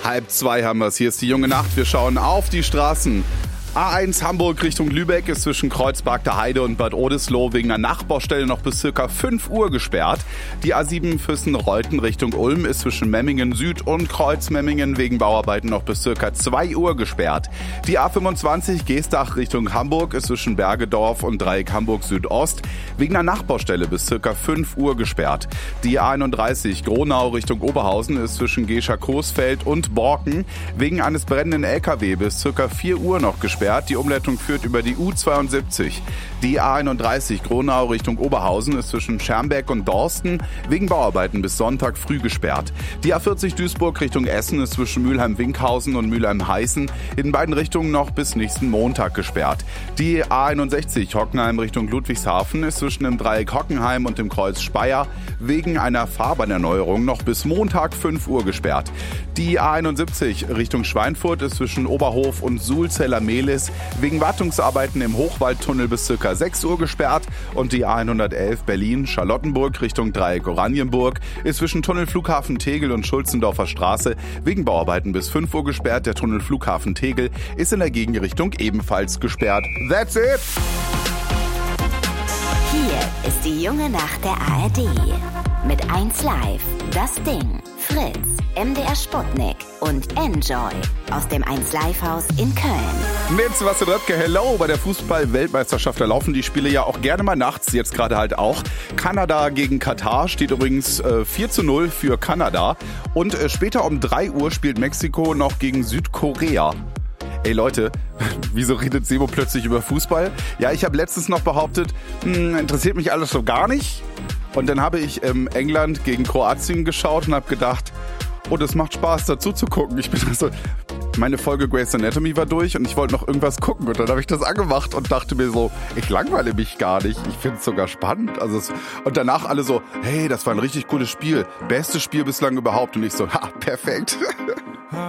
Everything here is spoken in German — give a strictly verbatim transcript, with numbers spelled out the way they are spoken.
Halb zwei haben wir es. Hier ist die junge Nacht. Wir schauen auf die Straßen. A eins Hamburg Richtung Lübeck ist zwischen Kreuzberg der Heide und Bad Oldesloe wegen einer Nachbaustelle noch bis circa fünf Uhr gesperrt. Die A sieben Füssen-Reuten Richtung Ulm ist zwischen Memmingen Süd und Kreuzmemmingen wegen Bauarbeiten noch bis circa zwei Uhr gesperrt. Die A fünfundzwanzig Geestach Richtung Hamburg ist zwischen Bergedorf und Dreieck Hamburg Südost wegen einer Nachbaustelle bis circa fünf Uhr gesperrt. Die A einunddreißig Gronau Richtung Oberhausen ist zwischen Gescher-Coesfeld und Borken wegen eines brennenden L K W bis circa vier Uhr noch gesperrt. Die Umleitung führt über die U zweiundsiebzig. Die A einunddreißig Gronau Richtung Oberhausen ist zwischen Schermbeck und Dorsten wegen Bauarbeiten bis Sonntag früh gesperrt. Die A vierzig Duisburg Richtung Essen ist zwischen Mülheim-Winkhausen und Mülheim-Heißen in beiden Richtungen noch bis nächsten Montag gesperrt. Die A einundsechzig Hockenheim Richtung Ludwigshafen ist zwischen dem Dreieck Hockenheim und dem Kreuz Speyer wegen einer Fahrbahnerneuerung noch bis Montag fünf Uhr gesperrt. Die A einundsiebzig Richtung Schweinfurt ist zwischen Oberhof und Sulzeller-Mehlis wegen Wartungsarbeiten im Hochwaldtunnel bis ca. sechs Uhr gesperrt und die A hundertelf Berlin-Charlottenburg Richtung Dreieck Oranienburg ist zwischen Tunnel Flughafen Tegel und Schulzendorfer Straße wegen Bauarbeiten bis fünf Uhr gesperrt. Der Tunnel Flughafen Tegel ist in der Gegenrichtung ebenfalls gesperrt. That's it! Hier ist die junge Nacht der A R D. Mit eins Live, Das Ding, Fritz, M D R Sputnik und Enjoy aus dem eins Live Haus in Köln. Mit Sebastian Röpke, hello, bei der Fußball-Weltmeisterschaft, da laufen die Spiele ja auch gerne mal nachts, jetzt gerade halt auch. Kanada gegen Katar steht übrigens äh, vier zu null für Kanada und äh, später um drei Uhr spielt Mexiko noch gegen Südkorea. Ey Leute, wieso redet Sebo plötzlich über Fußball? Ja, ich habe letztens noch behauptet, mh, interessiert mich alles so gar nicht. Und dann habe ich ähm, England gegen Kroatien geschaut und habe gedacht, oh, das macht Spaß, dazu zu gucken. Ich bin so, meine Folge Grey's Anatomy war durch und ich wollte noch irgendwas gucken. Und dann habe ich das angemacht und dachte mir so, ich langweile mich gar nicht. Ich finde es sogar spannend. Also es, und danach alle so, hey, das war ein richtig cooles Spiel. Bestes Spiel bislang überhaupt. Und ich so, ha, perfekt.